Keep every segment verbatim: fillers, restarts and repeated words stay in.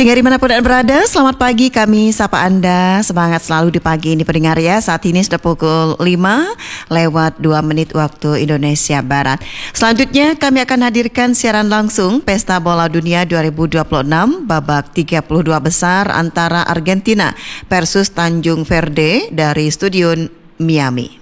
Pendengar dimanapun Anda berada, selamat pagi, kami sapa Anda, semangat selalu di pagi ini pendengar ya. Saat ini sudah pukul lima lewat dua menit waktu Indonesia Barat. Selanjutnya kami akan hadirkan siaran langsung Pesta Bola Dunia dua ribu dua puluh enam babak tiga puluh dua besar antara Argentina versus Tanjung Verde dari studio Miami.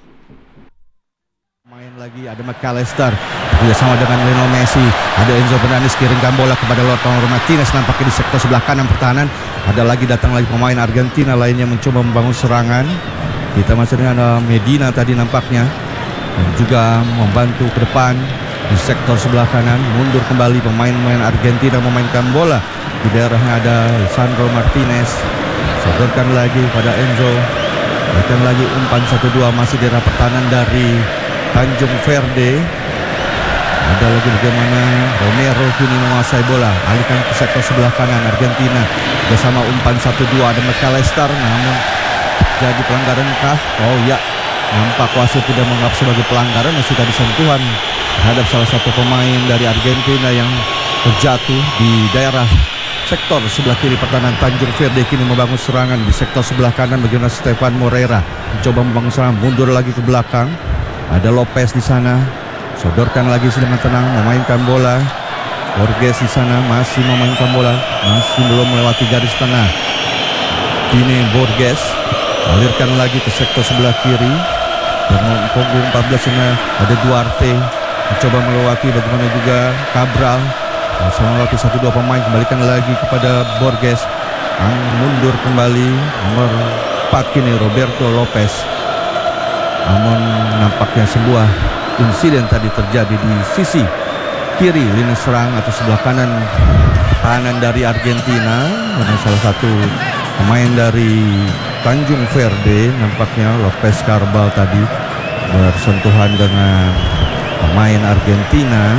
Main lagi ada McAllister bersama dengan Lionel Messi, ada Enzo Fernandez kirimkan bola kepada Lautaro Martinez, nampaknya di sektor sebelah kanan pertahanan ada lagi datang lagi pemain Argentina lainnya mencoba membangun serangan. Kita masih dengan Medina tadi nampaknya dan juga membantu ke depan di sektor sebelah kanan. Mundur kembali pemain-pemain Argentina memainkan bola di daerahnya ada Sandro Martinez, sodorkan lagi pada Enzo, datang lagi umpan satu dua masih di daerah pertahanan dari Tanjung Verde. Ada lagi bagaimana Romero kini menguasai bola, alihkan ke sektor sebelah kanan Argentina bersama umpan satu dua ada McAllister, namun jadi pelanggaran kah? Oh ya, nampak wasit tidak menganggap sebagai pelanggaran, masih tadi sentuhan terhadap salah satu pemain dari Argentina yang terjatuh di daerah sektor sebelah kiri pertahanan. Tanjung Verde kini membangun serangan di sektor sebelah kanan. Bagaimana Stefan Moreira mencoba membangun serangan, mundur lagi ke belakang. Ada Lopez di sana, sodorkan lagi dengan tenang, memainkan bola. Borges di sana masih memainkan bola, masih belum melewati garis tengah. Kini Borges alirkan lagi ke sektor sebelah kiri. Dan punggung empat belas sana ada Duarte mencoba melewati, bagaimana juga Cabral masih melewati satu dua pemain, kembalikan lagi kepada Borges. Mundur kembali nomor empat kini Roberto Lopez. Namun nampaknya sebuah insiden tadi terjadi di sisi kiri lini serang atau sebelah kanan kanan dari Argentina. Karena salah satu pemain dari Tanjung Verde nampaknya Lopez Carbal tadi bersentuhan dengan pemain Argentina.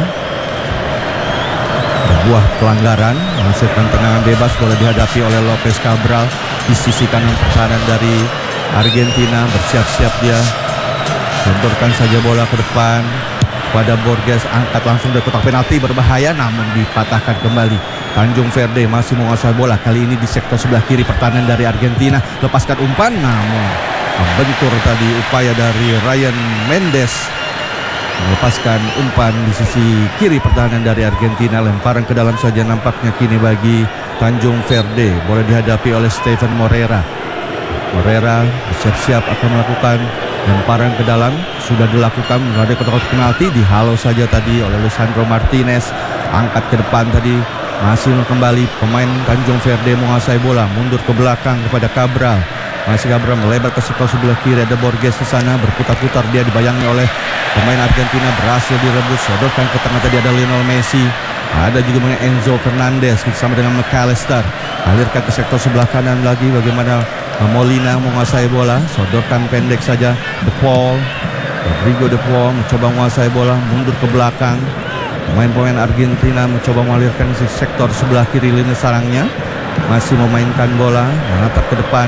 Sebuah pelanggaran menghasilkan tendangan bebas, bola dihadapi oleh Lopez Cabral di sisi kanan pertahanan dari Argentina. Bersiap-siap dia, sodorkan saja bola ke depan pada Borges, angkat langsung dari kotak penalti, berbahaya namun dipatahkan kembali. Tanjung Verde masih menguasai bola, kali ini di sektor sebelah kiri pertahanan dari Argentina. Lepaskan umpan namun membentur tadi upaya dari Ryan Mendes melepaskan umpan di sisi kiri pertahanan dari Argentina. Lemparan ke dalam saja nampaknya kini bagi Tanjung Verde. Bola dihadapi oleh Stefan Moreira. Moreira siap-siap akan melakukan lemparan ke dalam, sudah dilakukan ada kotak penalti, dihalau saja tadi oleh Lisandro Martinez. Angkat ke depan tadi, masih kembali pemain Tanjung Verde menguasai bola, mundur ke belakang kepada Cabral. Masih Cabral melebar ke sektor sebelah kiri, ada Borges di sana berputar-putar, dia dibayangi oleh pemain Argentina, berhasil direbus, sodorkan ke tengah tadi ada Lionel Messi. Ada juga Enzo Fernandez bersama dengan McAllister, alirkan ke sektor sebelah kanan lagi, bagaimana Molina menguasai bola, sodorkan pendek saja De Paul. Rodrigo De Paul mencoba menguasai bola, mundur ke belakang. Pemain-pemain Argentina mencoba mengalirkan di sektor sebelah kiri lini sarangnya, masih memainkan bola, menatap ke depan.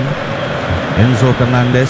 Enzo Fernandez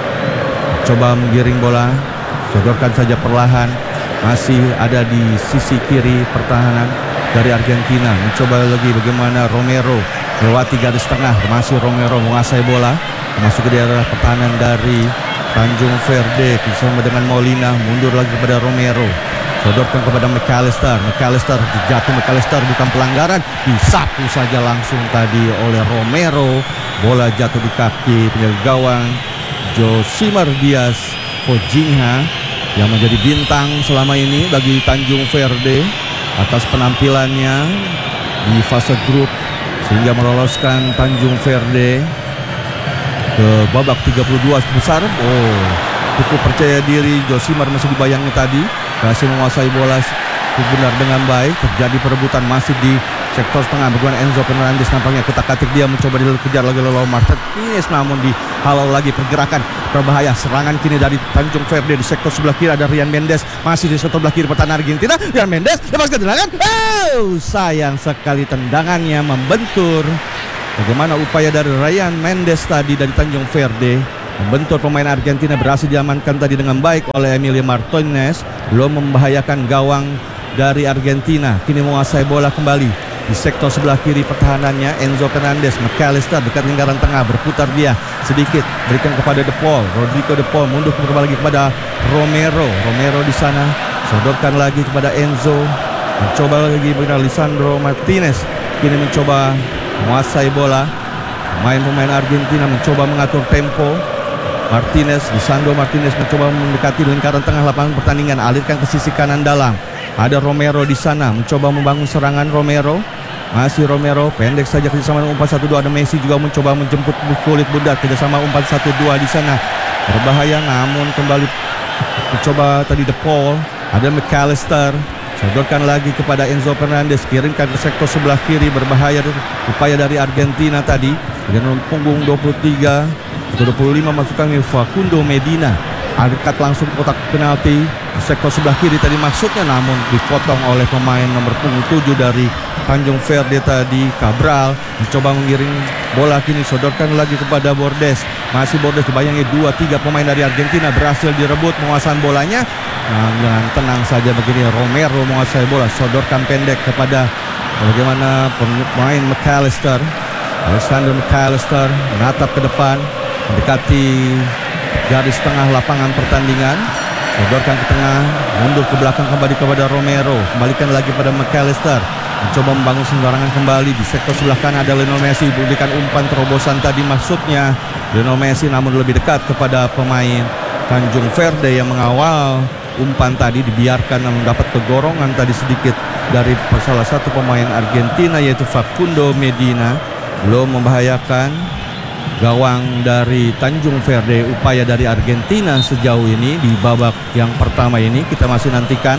coba menggiring bola, sodorkan saja perlahan, masih ada di sisi kiri pertahanan dari Argentina. Mencoba lagi bagaimana Romero melewati garis tengah, masih Romero menguasai bola, masuk ke daerah pertahanan dari Tanjung Verde bersama dengan Molina, mundur lagi kepada Romero, sodorkan kepada McAllister. McAllister jatuh, McAllister bukan pelanggaran, disapu saja langsung tadi oleh Romero. Bola jatuh di kaki penjaga gawang Josimar Diaz Pojinha yang menjadi bintang selama ini bagi Tanjung Verde atas penampilannya di fase grup sehingga meloloskan Tanjung Verde ke babak tiga puluh dua besar. Oh, cukup percaya diri Josimar masih dibayangi tadi, berhasil menguasai bola benar dengan baik. Terjadi perebutan masih di sektor tengah, bagaimana Enzo Fernandez nampaknya kutak-katik, dia mencoba dikejar lagi oleh Martinez namun dihalau lagi, pergerakan berbahaya. Serangan kini dari Tanjung Verde di sektor sebelah kiri ada Ryan Mendes, masih di sektor sebelah kiri pertahanan Argentina. Ryan Mendes lepaskan tendangan, oh sayang sekali tendangannya membentur. Bagaimana upaya dari Ryan Mendes tadi dari Tanjung Verde membentur pemain Argentina, berhasil diamankan tadi dengan baik oleh Emilio Martinez, belum membahayakan gawang dari Argentina. Kini menguasai bola kembali Di sektor sebelah kiri pertahanannya Enzo Fernandez, McAllister dekat lingkaran tengah, berputar dia sedikit, berikan kepada De Paul. Rodrigo De Paul mundur kembali lagi kepada Romero. Romero di sana, sodorkan lagi kepada Enzo. Mencoba lagi kepada Lisandro Martinez. Kini mencoba menguasai bola. Pemain-pemain Argentina mencoba mengatur tempo. Martinez, Lisandro Martinez mencoba mendekati lingkaran tengah lapangan pertandingan, alirkan ke sisi kanan dalam. Ada Romero di sana, mencoba membangun serangan. Romero, masih Romero, pendek saja kerjasama umpan satu dua. Ada Messi juga mencoba menjemput kulit budak, kerjasama umpan satu dua di sana. Berbahaya, namun kembali mencoba tadi De Paul. Ada McAllister, sodorkan lagi kepada Enzo Fernandez, kirimkan ke sektor sebelah kiri. Berbahaya upaya dari Argentina tadi dengan punggung dua puluh tiga atau dua puluh lima, masukkan Facundo Medina, dekat langsung kotak penalti di sektor sebelah kiri tadi maksudnya, namun dipotong oleh pemain nomor punggung tujuh dari Tanjung Verde tadi. Cabral mencoba mengiring bola, kini sodorkan lagi kepada Bordes. Masih Bordes, dibayangi dua tiga pemain dari Argentina, berhasil direbut penguasaan bolanya. Nah, dengan tenang saja begini Romero menguasai bola, sodorkan pendek kepada bagaimana pemain McAllister. Alexander McAllister menatap ke depan, mendekati garis tengah lapangan pertandingan, sodorkan ke tengah, mundur ke belakang kembali kepada Romero, kembalikan lagi pada McAllister, mencoba membangun sembarangan kembali. Di sektor sebelah kanan ada Lionel Messi, berikan umpan terobosan tadi maksudnya Lionel Messi, namun lebih dekat kepada pemain Tanjung Verde yang mengawal umpan tadi, dibiarkan namun dapat kegorongan tadi sedikit dari salah satu pemain Argentina yaitu Facundo Medina. Belum membahayakan gawang dari Tanjung Verde. Upaya dari Argentina sejauh ini di babak yang pertama ini kita masih nantikan.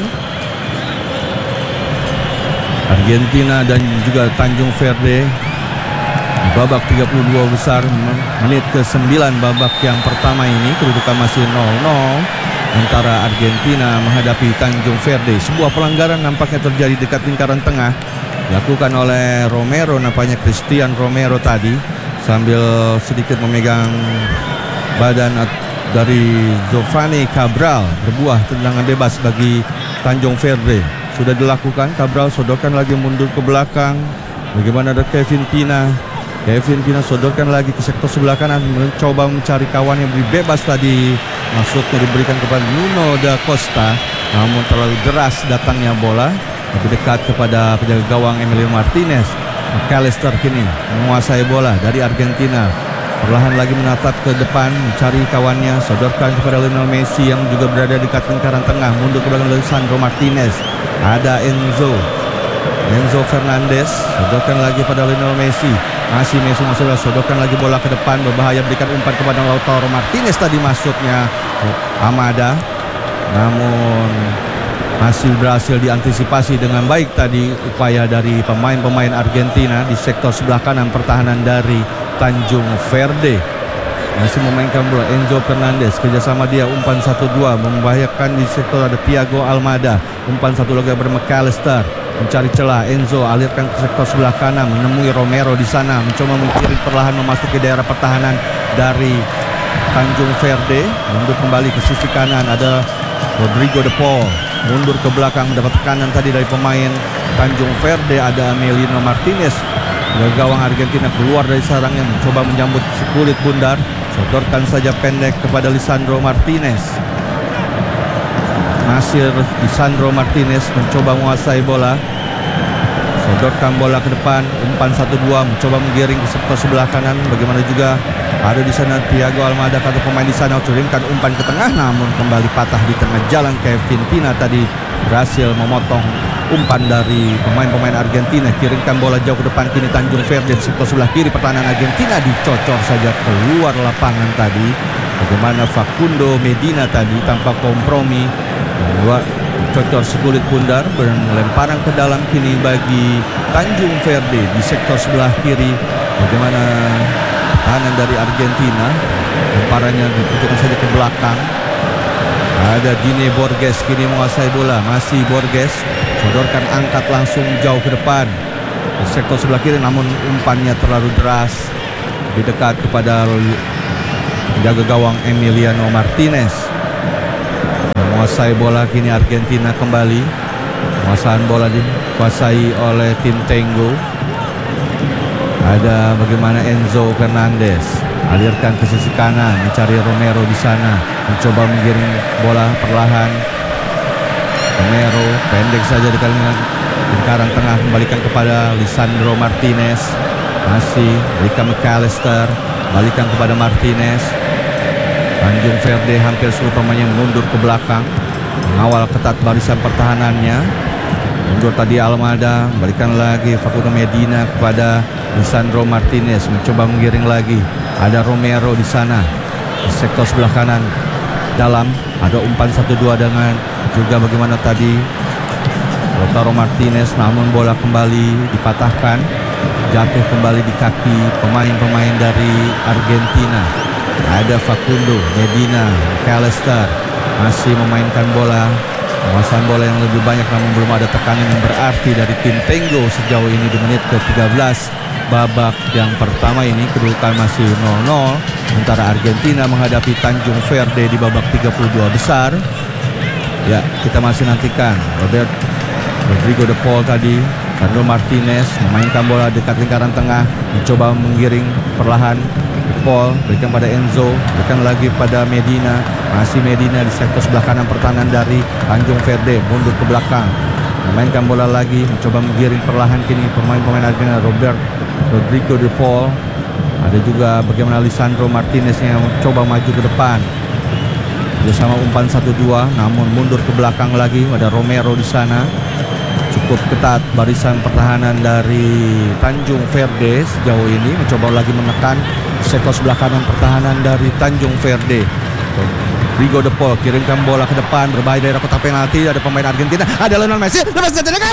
Argentina dan juga Tanjung Verde di babak tiga puluh dua besar, menit ke sembilan babak yang pertama ini kedudukan masih nol nol antara Argentina menghadapi Tanjung Verde. Sebuah pelanggaran nampaknya terjadi dekat lingkaran tengah, dilakukan oleh Romero, nampaknya Christian Romero tadi, sambil sedikit memegang badan dari Giovanni Cabral. Berbuah tendangan bebas bagi Tanjung Verde. Sudah dilakukan, Cabral sodorkan lagi mundur ke belakang. Bagaimana ada Kevin Pina. Kevin Pina sodorkan lagi ke sektor sebelah kanan, mencoba mencari kawan yang beri bebas tadi. Maksudnya diberikan kepada Nuno da Costa, namun terlalu deras datangnya bola, lebih dekat kepada penjaga gawang Emiliano Martinez. McAllister kini menguasai bola dari Argentina, perlahan lagi menatap ke depan, mencari kawannya, sodorkan kepada Lionel Messi yang juga berada di dekat lingkaran tengah, mundur ke belakang Lisandro Martinez. Ada Enzo Enzo Fernandez, sodorkan lagi pada Lionel Messi. Masih Messi masih sodorkan lagi bola ke depan, berbahaya, berikan umpan kepada Lautaro Martinez tadi maksudnya Amada, namun masih berhasil diantisipasi dengan baik tadi upaya dari pemain-pemain Argentina di sektor sebelah kanan pertahanan dari Tanjung Verde. Masih memainkan bola Enzo Fernandez, kerjasama dia umpan satu dua, membahayakan di sektor ada Thiago Almada, umpan satu lagi ber McAllister, mencari celah. Enzo alirkan ke sektor sebelah kanan, menemui Romero di sana, mencoba mengkirim perlahan memasuki daerah pertahanan dari Tanjung Verde. Mundur kembali ke sisi kanan, ada Rodrigo De Paul, mundur ke belakang, mendapat tekanan tadi dari pemain Tanjung Verde. Ada Emiliano Martinez, gawang Argentina keluar dari sarangnya, mencoba menyambut kulit bundar, sodorkan saja pendek kepada Lisandro Martinez. Masih Lisandro Martinez mencoba menguasai bola, sodorkan bola ke depan, umpan satu dua, mencoba menggiring ke sektor sebelah kanan. Bagaimana juga ada di sana Thiago Almada, kata pemain di sana, kirimkan umpan ke tengah, namun kembali patah di tengah jalan. Kevin Pina tadi berhasil memotong umpan dari pemain-pemain Argentina, kirimkan bola jauh ke depan. Kini Tanjung Verde di sektor sebelah kiri pertahanan Argentina, dicocor saja keluar lapangan tadi. Bagaimana Facundo Medina tadi tanpa kompromi membuat cocor sekulit bundar, lemparan ke dalam kini bagi Tanjung Verde di sektor sebelah kiri. Bagaimana tahanan dari Argentina, lemparannya ditujukan saja ke belakang. Ada Dine Borges kini menguasai bola, masih Borges, sodorkan angkat langsung jauh ke depan di sektor sebelah kiri, namun umpannya terlalu deras, lebih dekat kepada penjaga gawang Emiliano Martinez. Menguasai bola kini Argentina kembali, penguasaan bola di dikuasai oleh tim Tenggo. Ada bagaimana Enzo Fernandez, alirkan ke sisi kanan, mencari Romero di sana, mencoba menggiring bola perlahan. Romero pendek saja di lingkaran tengah, kembalikan kepada Lisandro Martinez. Masih berikan McAllister, balikan kepada Martinez. Tanjung Verde hampir seluruh pemainnya mundur ke belakang, mengawal ketat barisan pertahanannya. Mundur tadi Almada, balikan lagi Facundo Medina kepada Lisandro Martinez, mencoba menggiring lagi. Ada Romero di sana di sektor sebelah kanan dalam, ada umpan satu dua dengan juga bagaimana tadi Lautaro Martinez, namun bola kembali dipatahkan, jatuh kembali di kaki pemain-pemain dari Argentina. Ada Facundo Medina, McAllister masih memainkan bola, penguasaan bola yang lebih banyak, namun belum ada tekanan yang berarti dari tim Tenggo sejauh ini di menit ke tiga belas babak yang pertama ini. Kedudukan masih nol nol antara Argentina menghadapi Tanjung Verde di babak tiga puluh dua besar. Ya, kita masih nantikan Robert Rodrigo de Paul tadi. Fernando Martinez memainkan bola dekat lingkaran tengah, mencoba menggiring perlahan. De Paul berikan pada Enzo, berikan lagi pada Medina. Masih Medina di sektor sebelah kanan pertahanan dari Tanjung Verde, mundur ke belakang, memainkan bola lagi, mencoba menggiring perlahan kini pemain-pemain Argentina. Robert Rodrigo de Paul, ada juga bagaimana Lisandro Martinez yang mencoba maju ke depan bersama umpan satu dua, namun mundur ke belakang lagi. Ada Romero di sana. Cukup ketat barisan pertahanan dari Tanjung Verde sejauh ini, mencoba lagi menekan sektor sebelah kanan pertahanan dari Tanjung Verde. Rodrigo de Paul kirimkan bola ke depan, berbahaya daerah kotak penalti. Ada pemain Argentina, ada Lionel Messi, lepas ke tendangan.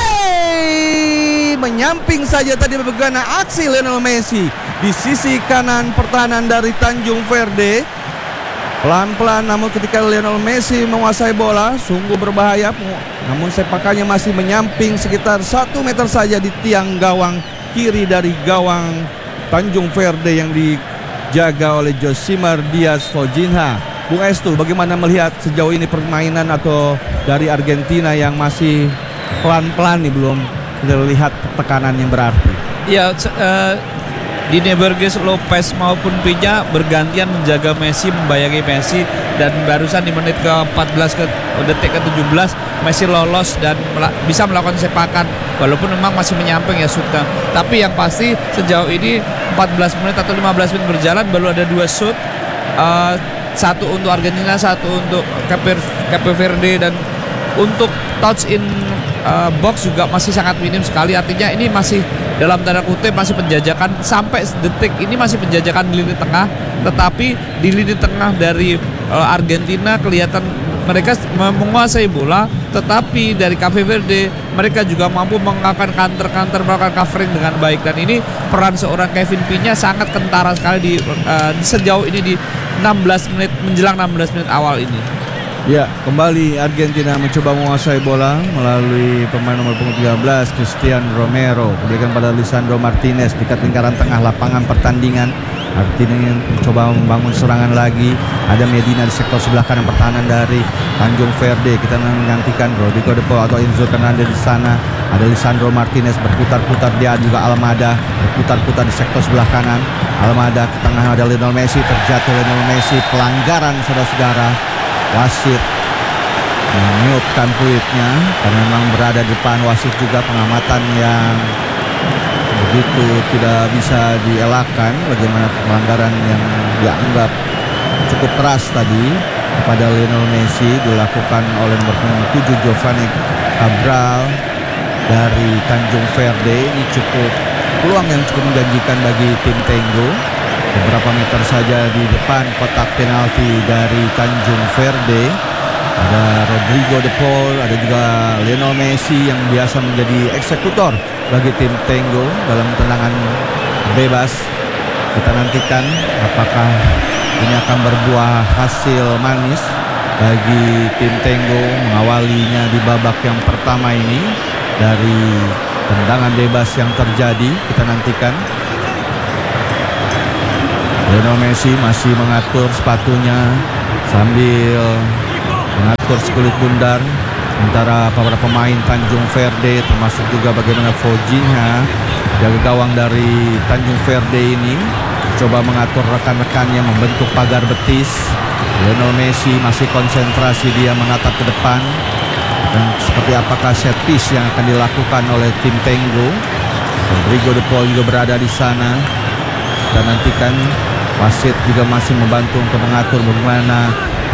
Hey! Menyamping saja tadi bagaimana aksi Lionel Messi di sisi kanan pertahanan dari Tanjung Verde. Pelan-pelan, namun ketika Lionel Messi menguasai bola sungguh berbahaya, namun sepakannya masih menyamping sekitar satu meter saja di tiang gawang kiri dari gawang Tanjung Verde yang dijaga oleh Josimar Diaz Fojinha. Bung Estu, bagaimana melihat sejauh ini permainan atau dari Argentina yang masih pelan-pelan nih, belum terlihat tekanan yang berarti? Ya, uh... Dini Burgess, Lopez maupun Pinya bergantian menjaga Messi, membayangi Messi, dan barusan di menit ke empat belas ke detik ke tujuh belas Messi lolos dan mela- bisa melakukan sepakan walaupun memang masih menyamping ya shootnya. Tapi yang pasti sejauh ini empat belas menit atau lima belas menit berjalan baru ada dua shoot, uh, satu untuk Argentina, satu untuk Cape Verde, dan untuk touch in uh, box juga masih sangat minim sekali. Artinya ini masih dalam tanda kutip masih penjajakan, sampai detik ini masih penjajakan di lini tengah. Tetapi di lini tengah dari uh, Argentina kelihatan mereka menguasai bola, tetapi dari Cape Verde mereka juga mampu melakukan counter-counter, melakukan covering dengan baik. Dan ini peran seorang Kevin Pinya sangat kentara sekali di uh, sejauh ini di enam belas menit menjelang enam belas menit awal ini. Ya, kembali Argentina mencoba menguasai bola melalui pemain nomor punggung tiga belas Cristian Romero, diberikan pada Lisandro Martinez dekat lingkaran tengah lapangan pertandingan. Argentina mencoba membangun serangan lagi. Ada Medina di sektor sebelah kanan pertahanan dari Tanjung Verde. Kita menantikan Rodrigo de Paul atau Enzo Fernandez di sana. Ada Lisandro Martinez berputar-putar, dia juga Almada berputar-putar di sektor sebelah kanan. Almada ke tengah, ada Lionel Messi, terjatuh Lionel Messi, pelanggaran saudara-saudara. Wasit meniupkan peluitnya karena memang berada di depan wasit juga, pengamatan yang begitu tidak bisa dielakkan. Bagaimana pelanggaran yang dianggap cukup keras tadi kepada Lionel Messi dilakukan oleh nomor tujuh Giovanni Cabral dari Tanjung Verde. Ini cukup peluang yang cukup menjanjikan bagi tim Tenggo. Beberapa meter saja di depan kotak penalti dari Tanjung Verde. Ada Rodrigo de Paul, ada juga Lionel Messi yang biasa menjadi eksekutor bagi tim Tenggo dalam tendangan bebas. Kita nantikan apakah ini akan berbuah hasil manis bagi tim Tenggo mengawalinya di babak yang pertama ini dari tendangan bebas yang terjadi. Kita nantikan. Lionel Messi masih mengatur sepatunya sambil mengatur sekulit bundar. antara para pemain Tanjung Verde, termasuk juga bagaimana Fojinha, jaga gawang dari Tanjung Verde ini coba mengatur rekan-rekannya membentuk pagar betis. Lionel Messi masih konsentrasi, dia menatap ke depan. Dan seperti apakah set piece yang akan dilakukan oleh tim Tenggo. Rodrigo De Paul juga berada di sana. Kita nantikan wasit juga masih membantu untuk mengatur bagaimana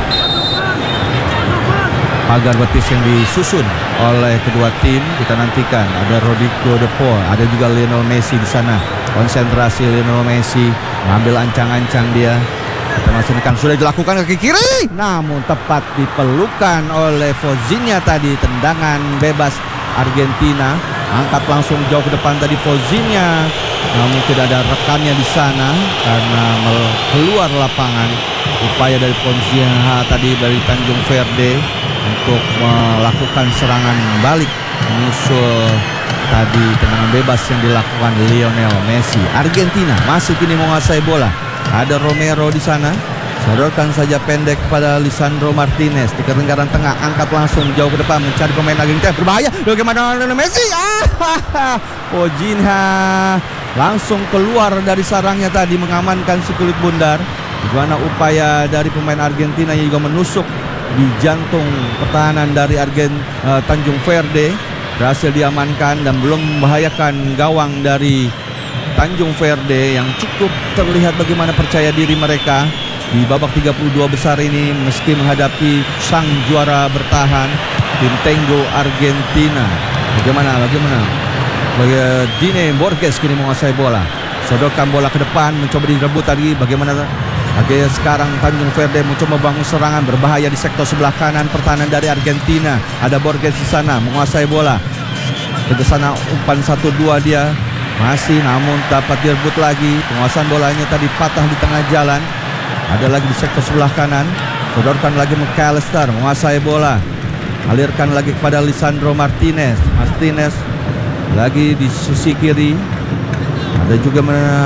pagar betis yang disusun oleh kedua tim. Kita nantikan ada Rodrigo De Paul, ada juga Lionel Messi di sana. Konsentrasi Lionel Messi, mengambil ancang-ancang dia. Kita masih nantikan, sudah dilakukan kaki kiri, namun tepat dipelukan oleh Fojinha tadi. Tendangan bebas Argentina, angkat langsung jauh ke depan tadi Fojinha, namun tidak ada rekannya di sana karena keluar lapangan. Upaya dari Fojinha tadi dari Tanjung Verde untuk melakukan serangan balik menyusul tadi tendangan bebas yang dilakukan Lionel Messi. Argentina masih kini menguasai bola. Ada Romero di sana. Sodorkan saja pendek kepada Lisandro Martinez di lingkaran tengah, angkat langsung jauh ke depan mencari pemain Argentina. Berbahaya. Bagaimana Lionel Messi? Ah, Fojinha langsung keluar dari sarangnya tadi mengamankan si kulit bundar. Bagaimana upaya dari pemain Argentina yang juga menusuk di jantung pertahanan dari Argen uh, Tanjung Verde, berhasil diamankan dan belum membahayakan gawang dari Tanjung Verde yang cukup terlihat bagaimana percaya diri mereka di babak tiga puluh dua besar ini meski menghadapi sang juara bertahan tim Tenggo Argentina. Bagaimana bagaimana bagi Dine Borges kini menguasai bola, sodorkan bola ke depan mencoba direbut tadi. Bagaimana lagi sekarang Tanjung Verde mencoba bangun serangan berbahaya di sektor sebelah kanan pertahanan dari Argentina. Ada Borges di sana menguasai bola. Ke sana umpan satu dua dia masih, namun dapat direbut lagi. Penguasaan bolanya tadi patah di tengah jalan. Ada lagi di sektor sebelah kanan. Sodorkan lagi McAllister menguasai bola. Alirkan lagi kepada Lisandro Martinez. Martinez lagi di sisi kiri. Ada juga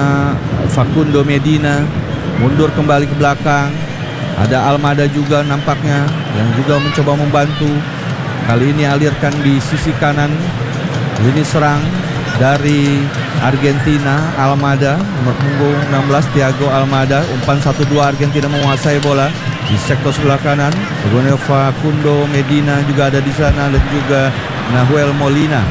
Facundo Medina mundur kembali ke belakang. Ada Almada juga nampaknya yang juga mencoba membantu. Kali ini alirkan di sisi kanan. Lini serang dari Argentina, Almada nomor punggung enam belas Thiago Almada. Umpan satu dua Argentina menguasai bola di sektor sebelah kanan. Kemudian Facundo Medina juga ada di sana dan juga Nahuel Molina.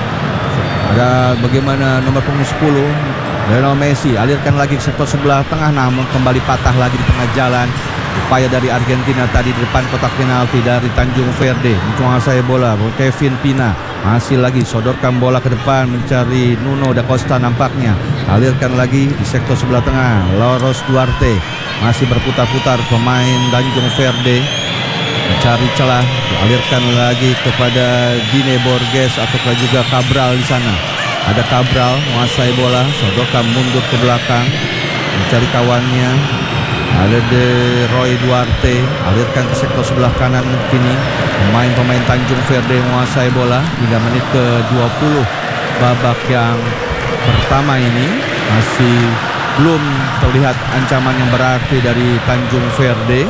Ada bagaimana nomor punggung sepuluh Lionel Messi, alirkan lagi ke sektor sebelah tengah namun kembali patah lagi di tengah jalan. Upaya dari Argentina tadi di depan kotak penalti dari Tanjung Verde menguasai bola. Kevin Pina masih lagi sodorkan bola ke depan mencari Nuno da Costa nampaknya. Alirkan lagi di sektor sebelah tengah. Loros Duarte masih berputar-putar pemain Tanjung Verde mencari celah. Alirkan lagi kepada Dine Borges atau juga Cabral di sana. Ada Cabral menguasai bola, sodorkan mundur ke belakang mencari kawannya. Ada De Roy Duarte, alirkan ke sektor sebelah kanan kini. Pemain-pemain Tanjung Verde menguasai bola hingga menit ke dua puluh babak yang pertama ini. Masih belum terlihat ancaman yang berarti dari Tanjung Verde.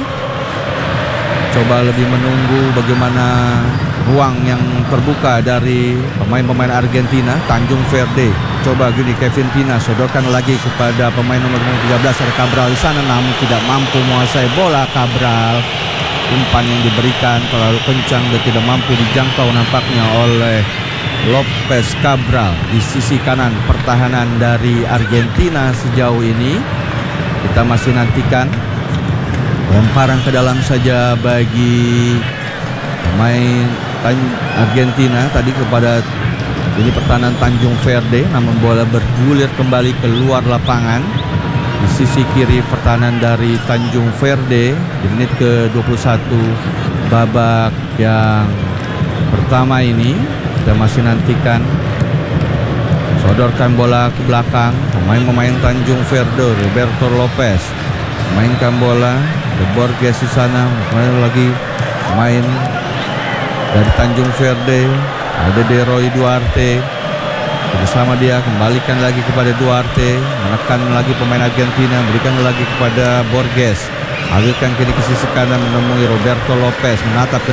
Coba lebih menunggu bagaimana ruang yang terbuka dari pemain-pemain Argentina. Tanjung Verde coba gini, Kevin Pina sodorkan lagi kepada pemain nomor tiga belas ada Cabral di sana, namun tidak mampu menguasai bola. Cabral, umpan yang diberikan terlalu kencang dan tidak mampu dijangkau nampaknya oleh Lopez Cabral di sisi kanan pertahanan dari Argentina. Sejauh ini kita masih nantikan lemparan ke dalam saja bagi pemain Argentina tadi kepada ini pertahanan Tanjung Verde, namun bola bergulir kembali keluar lapangan di sisi kiri pertahanan dari Tanjung Verde di menit ke dua puluh satu babak yang pertama ini. Kita masih nantikan sodorkan bola ke belakang pemain-pemain Tanjung Verde. Roberto Lopez mainkan bola, De Borges di sana, main lagi main dari Tanjung Verde. Ada De Roy Duarte bersama dia, kembalikan lagi kepada Duarte, menekan lagi pemain Argentina, berikan lagi kepada Borges, alirkan kiri ke sisi kanan menemui Roberto Lopez, menatap ke